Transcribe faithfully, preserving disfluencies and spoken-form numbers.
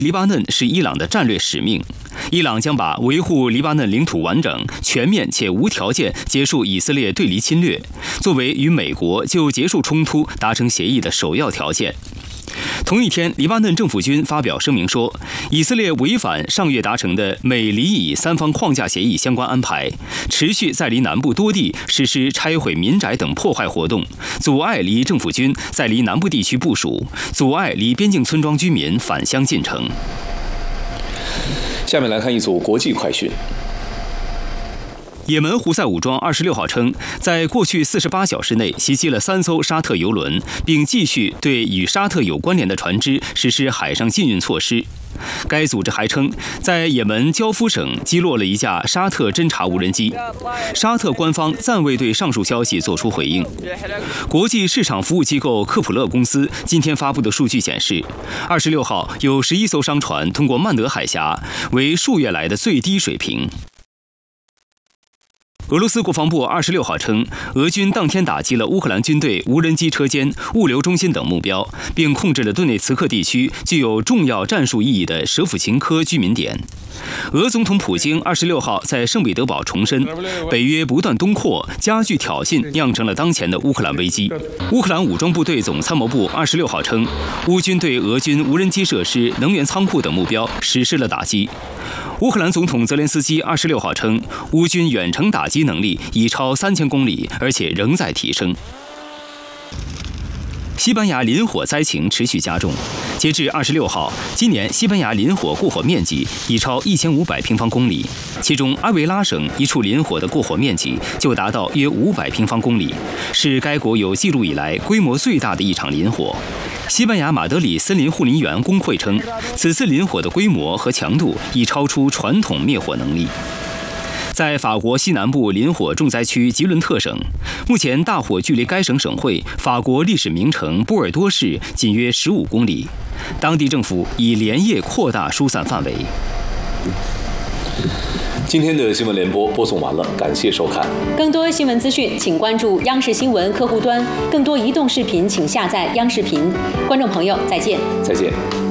黎巴嫩是伊朗的战略使命，伊朗将把维护黎巴嫩领土完整、全面且无条件结束以色列对黎侵略，作为与美国就结束冲突达成协议的首要条件。同一天，黎巴嫩政府军发表声明说，以色列违反上月达成的美黎以三方框架协议相关安排，持续在黎南部多地实施拆毁民宅等破坏活动，阻碍黎政府军在黎南部地区部署，阻碍黎边境村庄居民返乡进程。 下面来看一组国际快讯。 也门胡塞武装二十六号称，在过去四十八小时内袭击了三艘沙特油轮，并继续对与沙特有关联的船只实施海上禁运措施。该组织还称，在也门焦夫省击落了一架沙特侦察无人机。沙特官方暂未对上述消息作出回应。国际市场服务机构科普勒公司今天发布的数据显示，二十六号有十一艘商船通过曼德海峡，为数月来的最低水平。俄罗斯国防部二十六号称，俄军当天打击了乌克兰军队无人机车间、物流中心等目标，并控制了顿内茨克地区具有重要战术意义的舍甫琴科居民点。俄总统普京二十六号在圣彼得堡重申，北约不断东扩，加剧挑衅，酿成了当前的乌克兰危机。乌克兰武装部队总参谋部二十六号称，乌军对俄军无人机设施、能源仓库等目标实施了打击。乌克兰总统泽连斯基二十六号称，乌军远程打击能力已超三千公里，而且仍在提升。西班牙林火灾情持续加重，截至二十六号，今年西班牙林火过火面积已超一千五百平方公里，其中阿维拉省一处林火的过火面积就达到约五百平方公里，是该国有记录以来规模最大的一场林火。西班牙马德里森林护林员工会称，此次林火的规模和强度已超出传统灭火能力。在法国西南部林火重灾区吉伦特省，目前大火距离该省省会法国历史名城波尔多市仅约十五公里，当地政府已连夜扩大疏散范围。 今天的新闻联播播送完了，感谢收看。 更多新闻资讯，请关注央视新闻客户端；更多移动视频，请下载央视频。观众朋友，再见。 再见。